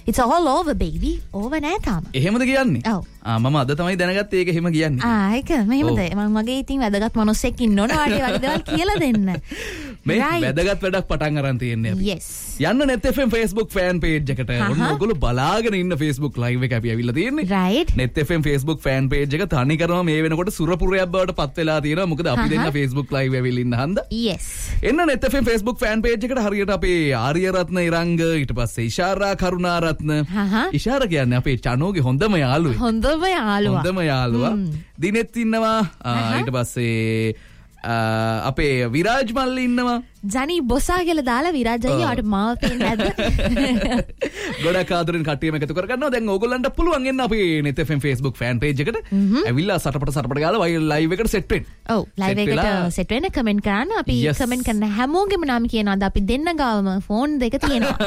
It's all over baby. Over නෑ තාම. එහෙමද කියන්නේ? ඔව්. මම අද තමයි දැනගත්තේ ඒක එහෙම කියන්නේ. ඒක මෙහෙමද? මම මගේ ඉතින් වැදගත් මිනිස්සෙක් ඉන්න ඕන වාගේ වගේ දේවල් කියලා දෙන්න. මේ වැදගත් වැඩක් පටන් අරන් තියෙන්නේ අපි. Yes. යන්න net fm Facebook fan page එකට. ඔන්න ඔයගොල්ලෝ බලාගෙන ඉන්න Facebook live එක අපි ඇවිල්ලා තියෙන්නේ. Right. net fm Facebook fan page එක තනි කරනවා මේ වෙනකොට සුරපුරයක් බවට පත් වෙලා තියෙනවා. මොකද අපි දෙන්න Facebook live ඇවිල්ලා ඉන්න හන්ද. Yes. එන්න net fm Facebook fan page එකට හරියට අපේ ආර්යරත්න ඉරංග ඊට පස්සේ ඉෂාරා කරුණාරත්න. ඉෂාරා කියන්නේ අපේ චනෝගේ හොඳම යාළුවෙක්. හොඳම යාළුවා. දිනෙත් ඉන්නවා. ඊට පස්සේ අපේ විරාජ් මල්ලි ඉන්නවා. ජනි බොසා කියලා දාලා විරාජ් අයියාට මාව පේන්නේ නැද්ද? ගොඩක් ආදරෙන් කට්ටියම එකතු කරගන්නවා. දැන් ඕගොල්ලන්ට පුළුවන් එන්න අපේ net fm Facebook fan page එකට. ඇවිල්ලා සටපට ගාලා live එකට set වෙන්න. ඔව් live එකට set වෙන්න කමෙන්ට් කරන්න. අපි කමෙන්ට් කරන හැමෝගෙම නාම කියනවා. අපි දෙන්න ගාවම ෆෝන් දෙක තියෙනවා.